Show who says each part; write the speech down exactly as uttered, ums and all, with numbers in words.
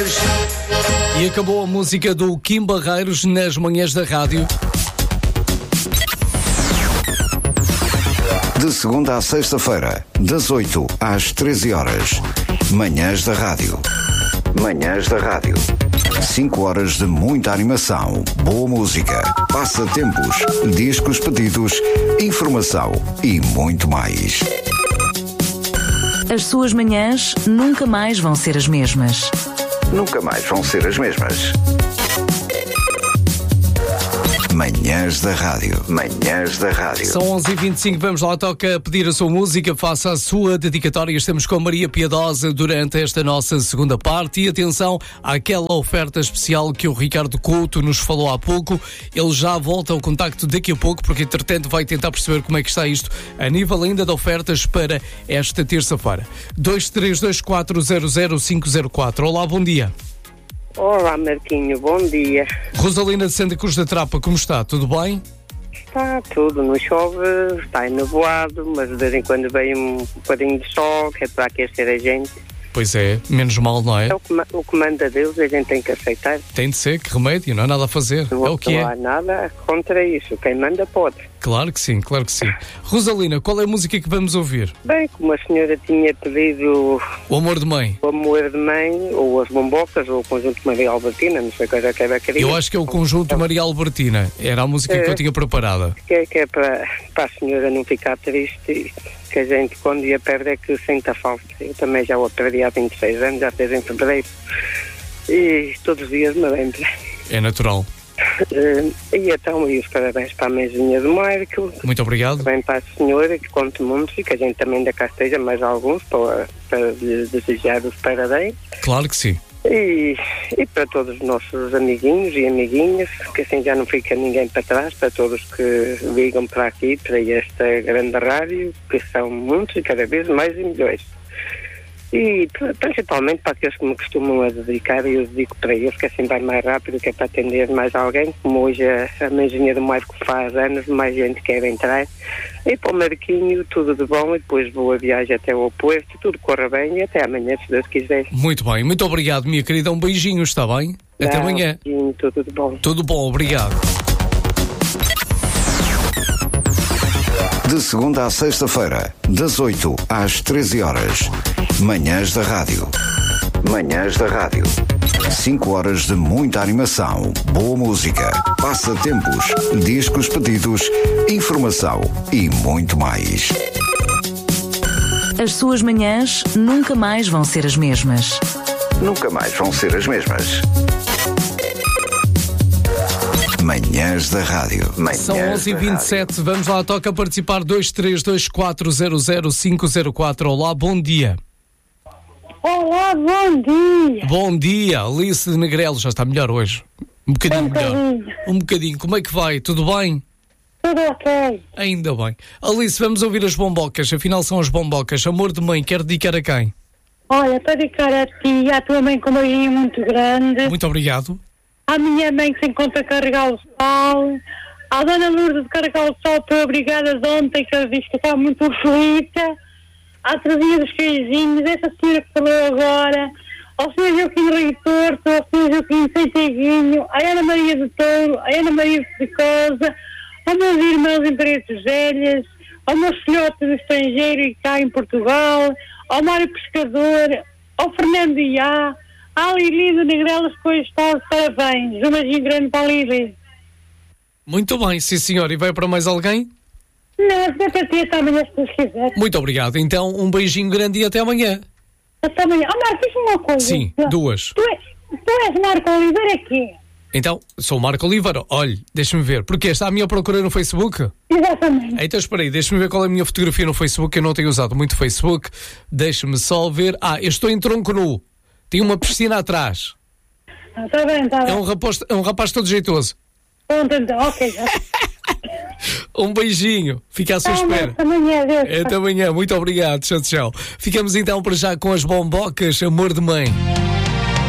Speaker 1: E acabou a música do Kim Barreiros nas manhãs da rádio.
Speaker 2: De segunda à sexta-feira, das oito às treze horas. Manhãs da rádio. Manhãs da rádio. cinco horas de muita animação, boa música, passatempos, discos pedidos, informação e muito mais.
Speaker 3: As suas manhãs nunca mais vão ser as mesmas.
Speaker 2: Nunca mais vão ser as mesmas. Manhãs da rádio. Manhãs da rádio.
Speaker 1: São onze e vinte e cinco, vamos lá, toca pedir a sua música, faça a sua dedicatória. Estamos com a Maria Piedosa durante esta nossa segunda parte. E atenção àquela oferta especial que o Ricardo Couto nos falou há pouco. Ele já volta ao contacto daqui a pouco, porque entretanto vai tentar perceber como é que está isto a nível ainda de ofertas para esta terça-feira. dois três dois quatro zero zero cinco zero quatro. Olá, bom dia.
Speaker 4: Olá, Marquinho, bom dia.
Speaker 1: Rosalina de Santa Cruz da Trapa, como está? Tudo bem?
Speaker 4: Está tudo, não chove, está enevoado, mas de vez em quando vem um bocadinho de sol, que é para aquecer a gente.
Speaker 1: Pois é, menos mal, não é?
Speaker 4: É o que, o que manda Deus, a gente tem que aceitar.
Speaker 1: Tem de ser, que remédio, não há nada a fazer.
Speaker 4: Não,
Speaker 1: é o que
Speaker 4: não
Speaker 1: é.
Speaker 4: Não há nada contra isso, quem manda pode.
Speaker 1: Claro que sim, claro que sim. Rosalina, qual é a música que vamos ouvir?
Speaker 4: Bem, como a senhora tinha pedido
Speaker 1: O Amor de Mãe.
Speaker 4: O Amor de Mãe, ou as Bombocas, ou o Conjunto Maria Albertina, não sei qual é que é a querer.
Speaker 1: Eu acho que é o Conjunto Maria Albertina. Era a música
Speaker 4: é,
Speaker 1: que eu tinha preparada.
Speaker 4: Que é, que é para, para a senhora não ficar triste, que a gente quando ia perde é que sente a falta. Eu também já o perdi há vinte e seis anos, já fez em fevereiro. E todos os dias me lembro.
Speaker 1: É natural.
Speaker 4: Uh, e então, e os parabéns para a mãezinha do Marco.
Speaker 1: Muito obrigado.
Speaker 4: Também para a senhora, que conte muito, e que a gente também da cá esteja mais alguns para, para lhe desejar os parabéns.
Speaker 1: Claro que sim.
Speaker 4: E, e para todos os nossos amiguinhos e amiguinhas, que assim já não fica ninguém para trás, para todos que ligam para aqui, para esta grande rádio, que são muitos e cada vez mais e melhores. E principalmente para aqueles que me costumam a dedicar, e eu dedico para eles, que assim vai mais rápido, que é para atender mais alguém, como hoje a, a mãezinha do Marco faz anos, mais gente quer entrar. E para o Marquinho, tudo de bom, e depois boa viagem até ao Porto, tudo corra bem e até amanhã, se Deus quiser.
Speaker 1: Muito bem, muito obrigado, minha querida, um beijinho, está bem?
Speaker 4: Não,
Speaker 1: até amanhã.
Speaker 4: Sim, tudo de bom.
Speaker 1: Tudo bom, obrigado.
Speaker 2: De segunda à sexta-feira, das oito às treze horas. Manhãs da rádio. Manhãs da rádio. cinco horas de muita animação, boa música, passatempos, discos pedidos, informação e muito mais.
Speaker 3: As suas manhãs nunca mais vão ser as mesmas.
Speaker 2: Nunca mais vão ser as mesmas. Manhãs da rádio. Manhãs
Speaker 1: São onze e vinte e sete, vamos lá, toca participar. Dois três dois quatro zero zero cinco zero quatro. Olá, bom dia.
Speaker 5: Olá, bom dia.
Speaker 1: Bom dia, Alice de Negrelo, já está melhor hoje. Um bocadinho
Speaker 5: um
Speaker 1: melhor.
Speaker 5: Bocadinho.
Speaker 1: Um bocadinho, como é que vai? Tudo bem?
Speaker 5: Tudo ok.
Speaker 1: Ainda bem. Alice, vamos ouvir as bombocas, afinal são as bombocas. Amor de Mãe, quer dedicar a quem?
Speaker 5: Olha, para dedicar a ti e à tua mãe com um beijinho muito grande.
Speaker 1: Muito obrigado.
Speaker 5: À minha mãe que se encontra a carregar o sol. À dona Lourdes de carregar o sol, foi obrigada de ontem, que ela disse que estava muito aflita. À Terezinha dos Queijinhos, essa senhora que falou agora. Ao senhor Joaquim Reitor, ao senhor Joaquim Santeguinho, à Ana Maria do Touro, à Ana Maria de Cosa, aos meus irmãos em Paredes Velhas, ao meu filhote do estrangeiro e cá em Portugal, ao Mário Pescador, ao Fernando Iá, à Lili do Negrelas, que hoje está de parabéns. Um beijinho grande para a Lili.
Speaker 1: Muito bem, sim senhor. E vai para mais alguém?
Speaker 5: Não, até para ti, até amanhã, se Deus quiser.
Speaker 1: Muito obrigado. Então, um beijinho grande e até amanhã.
Speaker 5: Até amanhã. Oh, Marco, diz-me uma coisa.
Speaker 1: Sim, duas.
Speaker 5: Tu, é, tu és Marco Oliveira aqui?
Speaker 1: Então, sou o Marco Oliveira. Olhe, deixa-me ver. Porque está a minha procura no Facebook?
Speaker 5: Exatamente.
Speaker 1: Então, espera aí, deixa-me ver qual é a minha fotografia no Facebook. Eu não tenho usado muito Facebook. Deixa-me só ver. Ah, eu estou em tronco nu. Tem uma piscina atrás.
Speaker 5: Está bem, está bem.
Speaker 1: É um rapaz, é um rapaz todo jeitoso.
Speaker 5: Pronto, então, ok.
Speaker 1: Um beijinho. Fica à sua espera.
Speaker 5: Até amanhã, Deus.
Speaker 1: Até amanhã. Muito obrigado. Tchau, tchau. Ficamos então para já com as bombocas Amor de Mãe.